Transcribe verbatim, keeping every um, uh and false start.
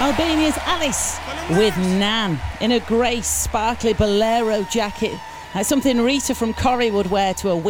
Albania's Alice with Nan in a grey sparkly bolero jacket. That's something Rita from Corrie would wear to a